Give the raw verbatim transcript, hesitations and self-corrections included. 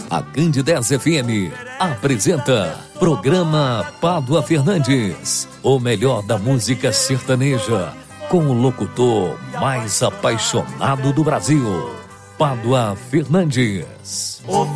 A Candidez F M apresenta Programa Pádua Fernandes, o melhor da música sertaneja, com o locutor mais apaixonado do Brasil, Pádua Fernandes.